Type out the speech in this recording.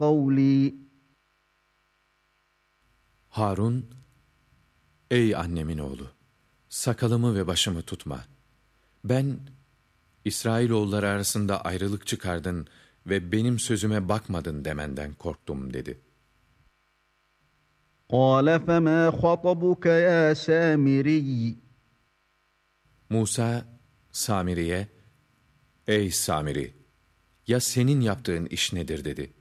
قولي. Harun, ey annemin oğlu, sakalımı ve başımı tutma. Ben, İsrailoğulları arasında ayrılık çıkardın ve benim sözüme bakmadın demenden korktum dedi. قال فما خطبك يا سامري. Musa, Samiri'ye, ey Samiri, ya senin yaptığın iş nedir dedi.